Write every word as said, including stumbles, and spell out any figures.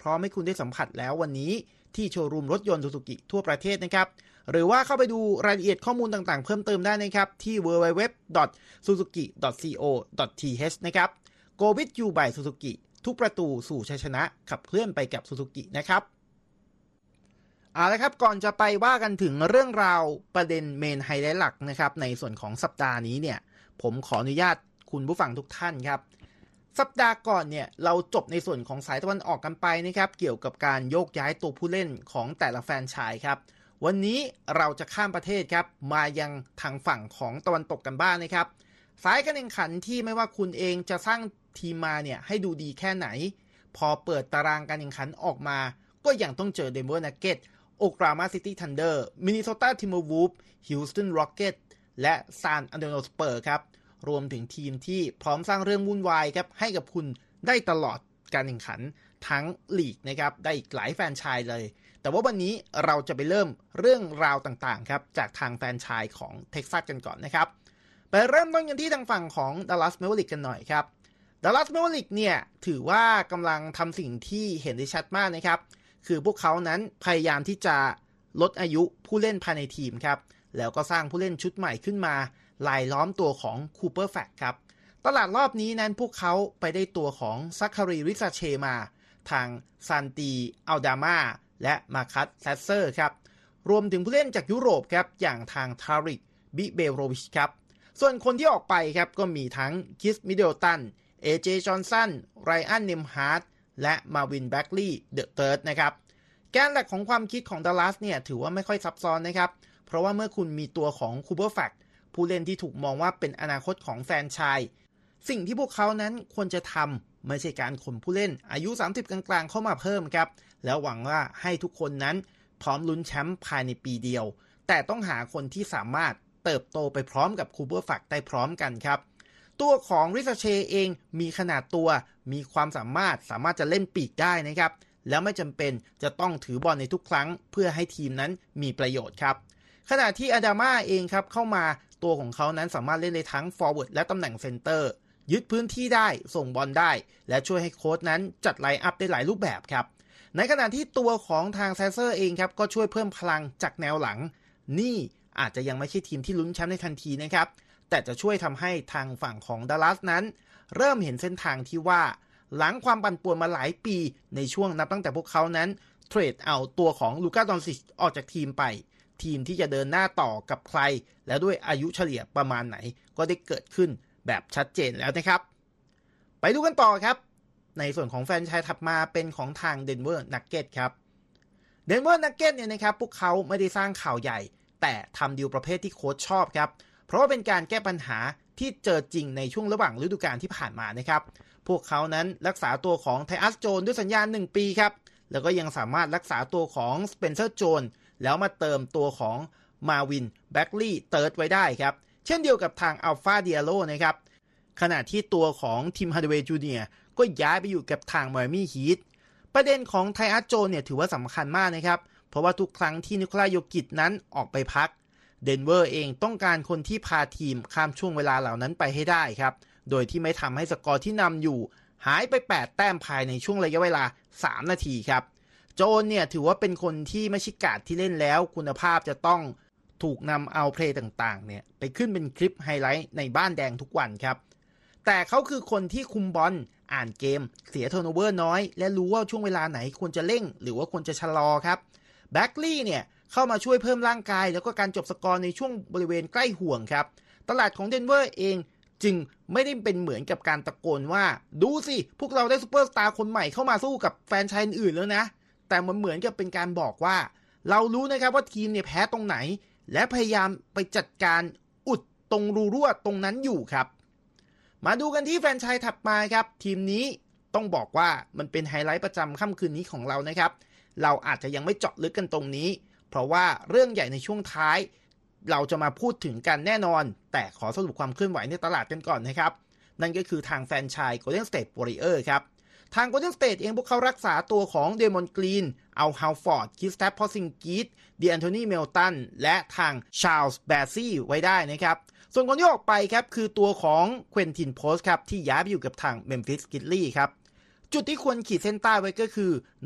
ร้อมให้คุณได้สัมผัสแล้ววันนี้ที่โชว์รูมรถยนต์ Suzuki ทั่วประเทศนะครับหรือว่าเข้าไปดูรายละเอียดข้อมูลต่างๆเพิ่มเติมได้นะครับที่ ดับเบิลยู ดับเบิลยู ดับเบิลยู ดอท ซูซูกิ ดอท ซี โอ ดอท ที เอช นะครับ Go with you by Suzuki ทุกประตูสู่ชัยชนะขับเคลื่อนไปกับ Suzuki นะครับเอาละครับก่อนจะไปว่ากันถึงเรื่องราวประเด็นเมนไฮไลท์หลักนะครับในส่วนของสัปดาห์นี้เนี่ยผมขออนุญาตคุณผู้ฟังทุกท่านครับสัปดาห์ก่อนเนี่ยเราจบในส่วนของสายตะวันออกกันไปนะครับเกี่ยวกับการโยกย้ายตัวผู้เล่นของแต่ละแฟรนไชส์ครับวันนี้เราจะข้ามประเทศครับมายังทางฝั่งของตะวันตกกันบ้าง น, นะครับสายการแข่งขันที่ไม่ว่าคุณเองจะสร้างทีมมาเนี่ยให้ดูดีแค่ไหนพอเปิดตารางการแข่งขันออกมาก็ยังต้องเจอ Denver Nuggets Oklahoma City Thunder Minnesota Timberwolves Houston Rockets และ San Antonio Spurs ครับรวมถึงทีมที่พร้อมสร้างเรื่องวุ่นวายครับให้กับคุณได้ตลอดการแข่งขันทั้งลีกนะครับได้อีกหลายแฟรนไชส์เลยแต่ว่าวันนี้เราจะไปเริ่มเรื่องราวต่างๆครับจากทางแฟรนไชส์ของเท็กซัสกันก่อนนะครับไปเริ่มต้นกันที่ทางฝั่งของ Dallas Mavericks กันหน่อยครับ Dallas Mavericks เนี่ยถือว่ากำลังทำสิ่งที่เห็นได้ชัดมากนะครับคือพวกเขานั้นพยายามที่จะลดอายุผู้เล่นภายในทีมครับแล้วก็สร้างผู้เล่นชุดใหม่ขึ้นมารายล้อมตัวของคูเปอร์แฟกครับตลาดรอบนี้นั้นพวกเขาไปได้ตัวของซัคคารีริซาเชมาทางซันตีอัลดามาและมาคัสแซสเซอร์ครับรวมถึงผู้เล่นจากยุโรปครับอย่างทางทาริกบิเบโรวิชครับส่วนคนที่ออกไปครับก็มีทั้งคิสมิเดลตันเอเจจอห์นสันไรอันเนมฮาร์ดและมาวินแบ็กลีย์เดอะเติร์ดนะครับแกนหลักของความคิดของดัลลัสเนี่ยถือว่าไม่ค่อยซับซ้อนนะครับเพราะว่าเมื่อคุณมีตัวของคูเปอร์แฟกผู้เล่นที่ถูกมองว่าเป็นอนาคตของแฟรนไชส์สิ่งที่พวกเขานั้นควรจะทำไม่ใช่การขนผู้เล่นอายุสามสิบกลางๆเข้ามาเพิ่มครับแล้วหวังว่าให้ทุกคนนั้นพร้อมลุ้นแชมป์ภายในปีเดียวแต่ต้องหาคนที่สามารถเติบโตไปพร้อมกับคูเปอร์แฟกได้พร้อมกันครับตัวของริซาเชเองมีขนาดตัวมีความสามารถสามารถจะเล่นปีกได้นะครับแล้วไม่จำเป็นจะต้องถือบอลในทุกครั้งเพื่อให้ทีมนั้นมีประโยชน์ครับขณะที่อาดามาเองครับเข้ามาตัวของเขานั้นสามารถเล่นได้ทั้งฟอร์เวิร์ดและตำแหน่งเซนเตอร์ยึดพื้นที่ได้ส่งบอลได้และช่วยให้โค้ชนั้นจัดไลน์อัพได้หลายรูปแบบครับในขณะที่ตัวของทางแซสเซอร์เองครับก็ช่วยเพิ่มพลังจากแนวหลังนี่อาจจะยังไม่ใช่ทีมที่ลุ้นแชมป์ในทันทีนะครับแต่จะช่วยทำให้ทางฝั่งของดัลลัสนั้นเริ่มเห็นเส้นทางที่ว่าหลังความปั่นป่วนมาหลายปีในช่วงนับตั้งแต่พวกเขานั้นเทรดเอาตัวของลูก้า ดอนซิชออกจากทีมไปทีมที่จะเดินหน้าต่อกับใครและด้วยอายุเฉลี่ยประมาณไหนก็ได้เกิดขึ้นแบบชัดเจนแล้วนะครับไปดูกันต่อครับในส่วนของแฟรนไชส์ถัดมาเป็นของทาง Denver Nuggets ครับ Denver Nuggets เนี่ยนะครับพวกเขาไม่ได้สร้างข่าวใหญ่แต่ทำดีลประเภทที่โค้ชชอบครับเพราะว่าเป็นการแก้ปัญหาที่เจอจริงในช่วงระหว่างฤดูกาลที่ผ่านมานะครับพวกเขานั้นรักษาตัวของไทอัสโจนด้วยสัญญาหนึ่งปีครับแล้วก็ยังสามารถรักษาตัวของสเปนเซอร์โจนแล้วมาเติมตัวของมาวินแบ็กลีย์เติร์ดไว้ได้ครับเช่นเดียวกับทางอัลฟาเดียโลนะครับขณะที่ตัวของทีมฮาร์ดเวย์จูเนียร์ก็ย้ายไปอยู่กับทางไมอามี่ฮีทประเด็นของไทอัสโจนเนี่ยถือว่าสำคัญมากนะครับเพราะว่าทุกครั้งที่นิโคลาโยกิชนั้นออกไปพักเดนเวอร์เองต้องการคนที่พาทีมข้ามช่วงเวลาเหล่านั้นไปให้ได้ครับโดยที่ไม่ทำให้สกอร์ที่นำอยู่หายไปแปดแต้มภายในช่วงระยะเวลาสามนาทีครับโจนเนี่ยถือว่าเป็นคนที่ไม่ใช่การ์ดที่เล่นแล้วคุณภาพจะต้องถูกนำเอาเพลย์ต่างๆเนี่ยไปขึ้นเป็นคลิปไฮไลท์ในบ้านแดงทุกวันครับแต่เขาคือคนที่คุมบอลอ่านเกมเสียเทิร์นโอเวอร์น้อยและรู้ว่าช่วงเวลาไหนควรจะเร่งหรือว่าควรจะชะลอครับแบ็กลีย์เนี่ยเข้ามาช่วยเพิ่มร่างกายแล้วก็การจบสกอร์ในช่วงบริเวณใกล้ห่วงครับตลาดของเดนเวอร์เองจึงไม่ได้เป็นเหมือนกับการตะโกนว่าดูสิพวกเราได้ซูเปอร์สตาร์คนใหม่เข้ามาสู้กับแฟรนไชส์อื่นแล้วนะแต่มันเหมือนกับเป็นการบอกว่าเรารู้นะครับว่าทีมเนี่ยแพ้ตรงไหนและพยายามไปจัดการอุดตรงรูรั่วตรงนั้นอยู่ครับมาดูกันที่แฟรนไชส์ถัดมาครับทีมนี้ต้องบอกว่ามันเป็นไฮไลท์ประจำค่ำคืนนี้ของเรานะครับเราอาจจะยังไม่เจาะลึกกันตรงนี้เพราะว่าเรื่องใหญ่ในช่วงท้ายเราจะมาพูดถึงกันแน่นอนแต่ขอสรุปความเคลื่อนไหวในตลาดกันก่อนนะครับนั่นก็คือทางแฟรนไชส์ Golden State Warriors ครับทาง Golden State เองพวกเขารักษาตัวของเดมอนกรีนเอาฮาวฟอร์ดคริสแตปพอซิงกิสดีแอนโทนีเมลตันและทางชาร์ลส์แบร์ซี่ไว้ได้นะครับส่วนคนที่ออกไปครับคือตัวของเควินตินโพสครับที่ย้ายไปอยู่กับทางเมมฟิสกริซลีย์ครับจุดที่ควรขีดเส้นใต้ไว้ก็คือ